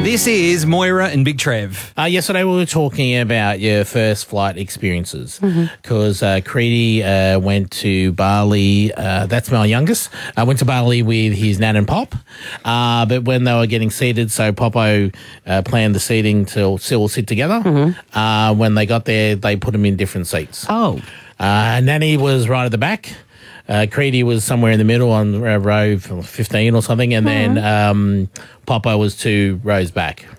This is Moira and Big Trev. Yesterday we were talking about your first flight experiences because Creedy went to Bali. That's my youngest. Went to Bali with his nan and pop. But when they were getting seated, so Popo planned the seating to still sit together. When they got there, they put them in different seats. Oh. Nanny was right at the back. Creedy was somewhere in the middle on row 15 or something. And then Popo was 2 rows back.